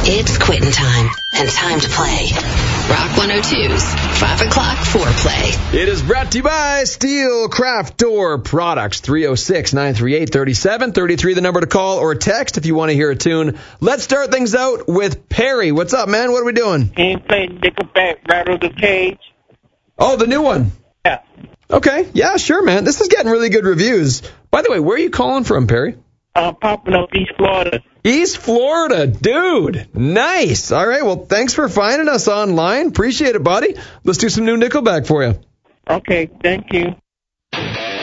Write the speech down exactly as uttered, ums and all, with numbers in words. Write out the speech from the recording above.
It's quitting time and time to play. Rock one oh two's five o'clock foreplay. It is brought to you by Steel Craft Door Products. three oh six, nine three eight, three seven three three, the number to call or text if you want to hear a tune. Let's start things out with Perry. What's up, man? What are we doing? He played Nickelback, Rattle the Cage. Oh, the new one? Yeah. Okay. Yeah, sure, man. This is getting really good reviews. By the way, where are you calling from, Perry? I'm popping up East Florida. East Florida, dude. Nice. All right, well, thanks for finding us online. Appreciate it, buddy. Let's do some new Nickelback for you. Okay, thank you.